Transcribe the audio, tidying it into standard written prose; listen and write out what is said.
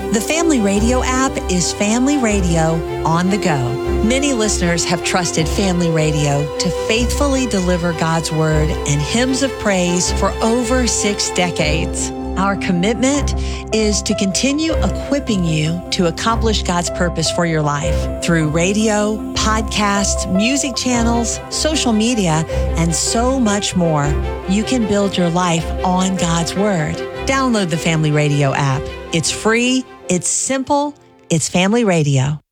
The Family Radio app is family radio on the go. Many listeners have trusted Family Radio to faithfully deliver God's Word and hymns of praise for over 6 decades. Our commitment is to continue equipping you to accomplish God's purpose for your life through radio, podcasts, music channels, social media, and so much more. You can build your life on God's Word. Download the Family Radio app. It's free, it's simple, it's Family Radio.